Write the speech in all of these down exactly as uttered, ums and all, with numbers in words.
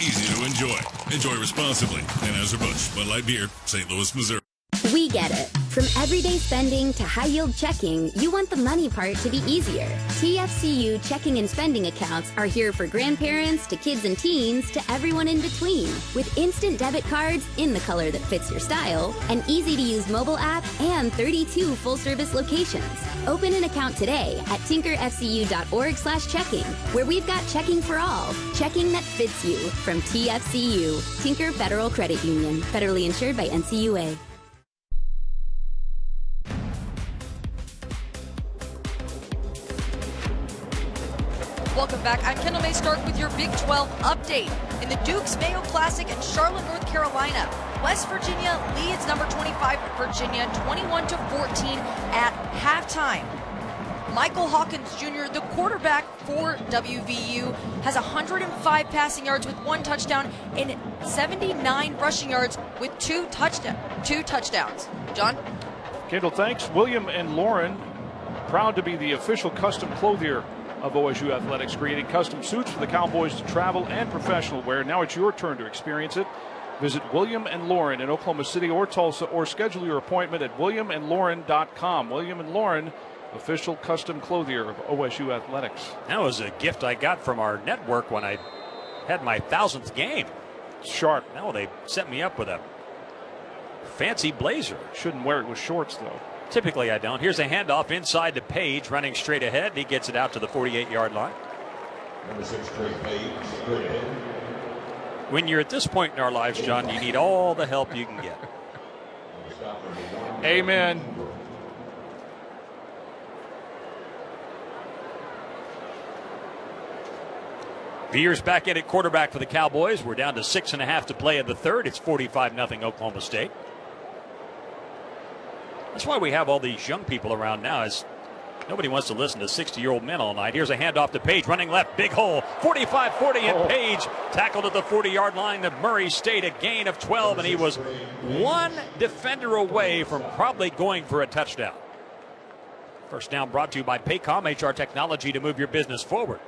easy to enjoy. Enjoy responsibly. Anheuser-Busch, Bud Light Beer, Saint Louis, Missouri. We get it. From everyday spending to high-yield checking, you want the money part to be easier. T F C U checking and spending accounts are here for grandparents to kids and teens to everyone in between. With instant debit cards in the color that fits your style, an easy-to-use mobile app, and thirty-two full-service locations. Open an account today at tinker f c u dot org slash checking, where we've got checking for all. Checking that fits you from T F C U. Tinker Federal Credit Union. Federally insured by N C U A. Welcome back. I'm Kendall May Stark with your Big twelve update. In the Dukes Mayo Classic in Charlotte, North Carolina, West Virginia leads number twenty-five Virginia twenty-one to fourteen at halftime. Michael Hawkins Junior, the quarterback for W V U, has one hundred five passing yards with one touchdown and seventy-nine rushing yards with two touchdown, two touchdowns. John? Kendall, thanks. William and Lauren, proud to be the official custom clothier of O S U Athletics, creating custom suits for the Cowboys to travel and professional wear. Now it's your turn to experience it. Visit William and Lauren in Oklahoma City or Tulsa, or schedule your appointment at william and lauren dot com. William and Lauren, official custom clothier of O S U Athletics. That was a gift I got from our network when I had my thousandth game. Sharp. Now they set me up with a fancy blazer. Shouldn't wear it with shorts, though. Typically I don't. Here's a handoff inside to Page, running straight ahead. He gets it out to the forty-eight-yard line. Number six, Trey Page, straight ahead. When you're at this point in our lives, John, you need all the help you can get. Amen. Veers back in at quarterback for the Cowboys. We're down to six and a half to play in the third. It's forty-five nothing Oklahoma State. That's why we have all these young people around now, is nobody wants to listen to sixty-year-old men all night. Here's a handoff to Page, running left, big hole, forty-five forty, and oh. Page tackled at the forty-yard line of Murray State, a gain of twelve, and he was one defender away from probably going for a touchdown. First down brought to you by Paycom, H R technology to move your business forward.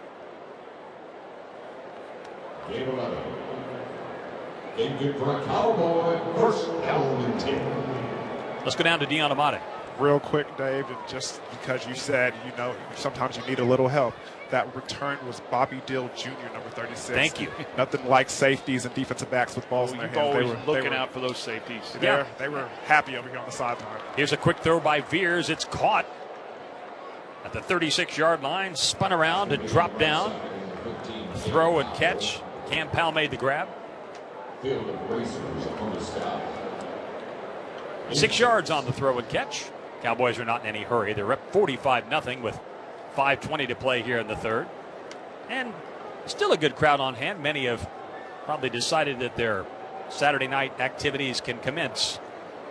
Game eleven. Game good for a Cowboy. First down and ten. Let's go down to Dion Amate. Real quick, Dave, and just because you said, you know, sometimes you need a little help. That return was Bobby Dill Junior, number thirty-six. Thank you. Nothing like safeties and defensive backs with balls Oh, in their you've hands. always They were looking they were, out for those safeties. They, Yeah. were, they were happy over here on the sideline. Here's a quick throw by Veers. It's caught at the thirty-six-yard line, spun around and dropped down. Throw and catch. Cam Powell made the grab. Field of racers on the stop. Six yards on the throw and catch. Cowboys are not in any hurry. They're up forty-five nothing with five twenty to play here in the third. And still a good crowd on hand. Many have probably decided that their Saturday night activities can commence.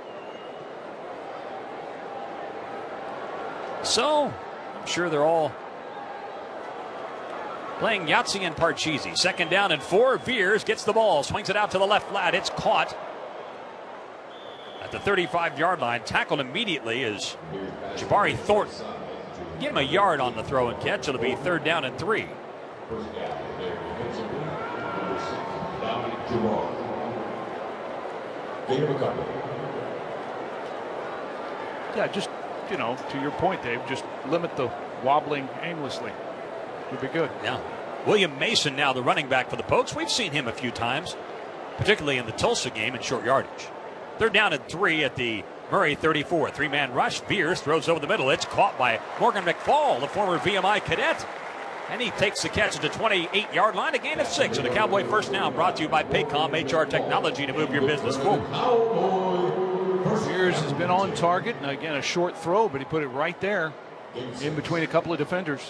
So, I'm sure they're all playing Yahtzee and Parcheesi. Second down and four. Veers gets the ball, swings it out to the left flat. It's caught at the thirty-five-yard line. Tackled immediately is Jabari Thornton. Give him a yard on the throw and catch. It'll be third down and three. First down. Dominic Jabbar. Gain of a couple. Yeah, just, you know, to your point, Dave, just limit the wobbling aimlessly. Would be good. Yeah. William Mason now the running back for the Pokes. We've seen him a few times, particularly in the Tulsa game in short yardage. Third down and three at the Murray thirty-four. Three-man rush. Veers throws over the middle. It's caught by Morgan McFall, the former V M I cadet. And he takes the catch at the twenty-eight-yard line, a gain of six. And the Cowboy first down brought to you by Paycom, H R technology to move your business forward. Veers has been on target. And again, a short throw, but he put it right there in between a couple of defenders.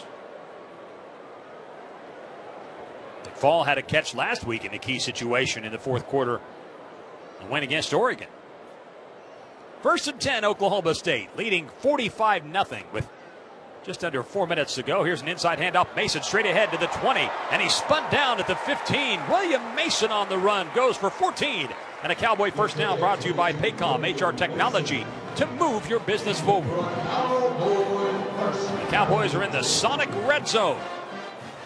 McFall had a catch last week in a key situation in the fourth quarter and win against Oregon. First and ten, Oklahoma State, leading forty-five nothing with just under four minutes to go. Here's an inside handoff. Mason straight ahead to the twenty, and he spun down at the fifteen. William Mason on the run, goes for fourteen. And a Cowboy first down brought to you by Paycom, H R technology to move your business forward. The Cowboys are in the Sonic Red Zone.